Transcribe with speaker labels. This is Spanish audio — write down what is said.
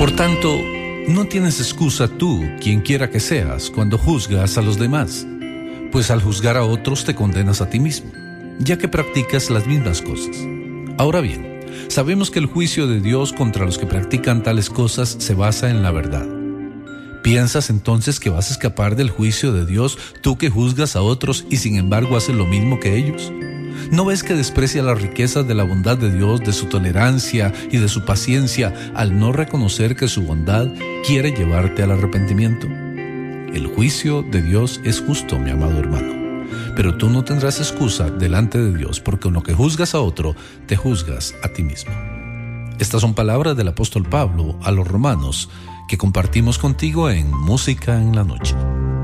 Speaker 1: Por tanto, no tienes excusa tú, quien quiera que seas, cuando juzgas a los demás, pues al juzgar a otros te condenas a ti mismo, ya que practicas las mismas cosas. Ahora bien, sabemos que el juicio de Dios contra los que practican tales cosas se basa en la verdad. ¿Piensas entonces que vas a escapar del juicio de Dios, tú que juzgas a otros y sin embargo haces lo mismo que ellos? ¿No ves que desprecia las riquezas de la bondad de Dios, de su tolerancia y de su paciencia al no reconocer que su bondad quiere llevarte al arrepentimiento? El juicio de Dios es justo, mi amado hermano, pero tú no tendrás excusa delante de Dios, porque con lo que juzgas a otro, te juzgas a ti mismo. Estas son palabras del apóstol Pablo a los romanos, que compartimos contigo en Música en la Noche.